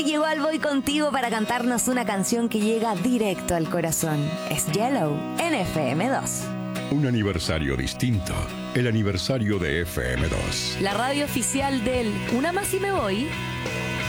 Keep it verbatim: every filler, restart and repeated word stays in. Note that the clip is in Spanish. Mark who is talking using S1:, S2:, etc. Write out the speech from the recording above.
S1: llegó al Voy Contigo para cantarnos una canción que llega directo al corazón. Es Yellow en F M dos.
S2: Un aniversario distinto. El aniversario de F M dos.
S3: La radio oficial del Una Más y Me Voy.